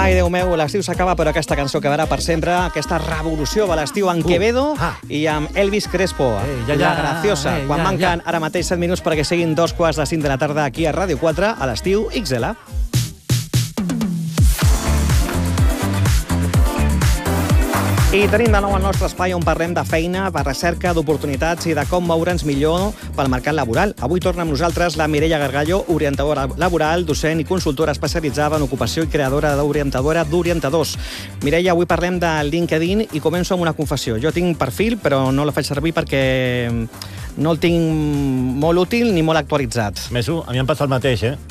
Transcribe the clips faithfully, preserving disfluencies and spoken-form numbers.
Ai, Déu meu, l'estiu s'acaba, però aquesta cançó quedarà per sempre. Aquesta revolució de l'estiu en Quevedo uh, ah. i amb Elvis Crespo, Ei, ja, la ja, graciosa. ei, Quan ja, manquen ja. ara mateix set minuts perquè siguin dos quarts de cinc de la tarda aquí a Ràdio quatre, a l'estiu ics ele. I tenim de nou el nostre espai on parlem de feina, de recerca, d'oportunitats i de com moure'ns millor pel mercat laboral. Avui torna amb nosaltres la Mireia Gargallo, orientadora laboral, docent i consultora especialitzada en ocupació i creadora d'orientadora d'orientadors. Mireia, avui parlem de LinkedIn i començo amb una confessió. Jo tinc perfil, però no el faig servir perquè no el tinc molt útil ni molt actualitzat. Mesu, a mi em passa el mateix, eh?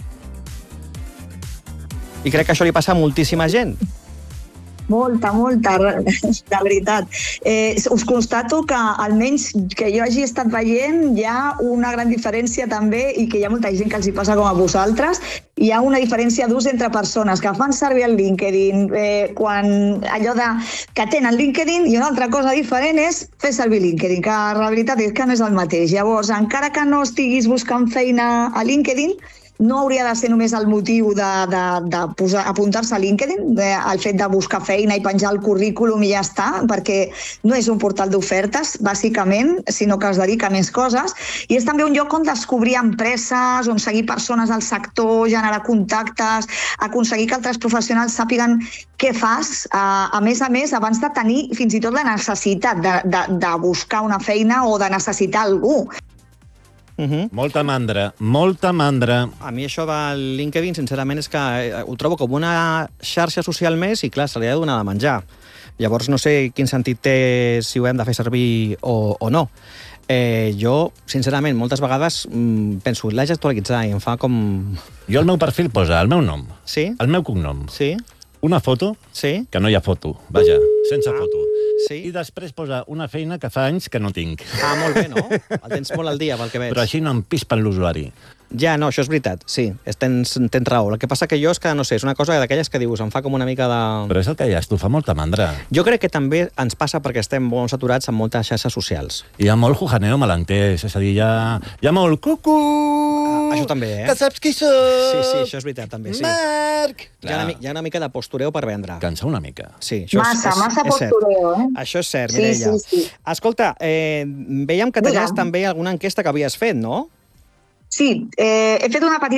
I crec que això li passa a moltíssima gent. Molta, molta, de veritat. Eh, us constato que almenys que jo hagi estat veient hi ha una gran diferència també i que hi ha molta gent que els hi passa com a vosaltres. Hi ha una diferència d'ús entre persones que fan servir el LinkedIn eh, quan allò de que tenen LinkedIn, i una altra cosa diferent és fer servir LinkedIn, que la veritat és que no és el mateix. Llavors, encara que no estiguis buscant feina a LinkedIn, no hauria de ser només el motiu de, de, de posar, apuntar-se a LinkedIn, de, el fet de buscar feina i penjar el currículum i ja està, perquè no és un portal d'ofertes, bàsicament, sinó que es dedica a més coses. I és també un lloc on descobrir empreses, on seguir persones del sector, generar contactes, aconseguir que altres professionals sàpiguen què fas, a, a més a més, abans de tenir fins i tot la necessitat de, de, de buscar una feina o de necessitar algú. Uh-huh. Molta mandra, molta mandra. A mi això del LinkedIn, sincerament, és que ho trobo com una xarxa social més i, clar, se li ha de donar de menjar. Llavors, no sé quin sentit té si ho hem de fer servir o, o no. Eh, jo, sincerament, moltes vegades mm, penso, l'haig d'actualitzar i em fa com... Jo al meu perfil posa el meu nom, Sí? el meu cognom, Sí? una foto, Sí? que no hi ha foto, vaja, sense Ah. foto. Sí? I després posa una feina que fa anys que no tinc. Ah, molt bé, no? El tens molt al dia, pel que veig. Però així no em pispen l'usuari. Ja, no, això és veritat, sí, tens, tens raó. El que passa que jo és que, no sé, és una cosa d'aquelles que dius, em fa com una mica de... Però és el que hi ha, tu fa molta mandra. Jo crec que també ens passa perquè estem molt saturats amb moltes xarxes socials. Hi ha molt jujaneo malentès, és a dir, hi ha, hi ha molt cucu! Ah, això també, eh? Que saps qui soc? Sí, sí, això és veritat, també, sí. Marc! Hi ha, una, mi- hi ha una mica de postureo per vendre. Cansa una mica. Sí, això Massa, és, és, massa és cert. postureo, eh? Això és cert, Sí, Mireia. sí, sí. Escolta, eh, veiem que tenies Digue'm. també alguna enquesta que havies fet, no? Sí, eh, he fet una petita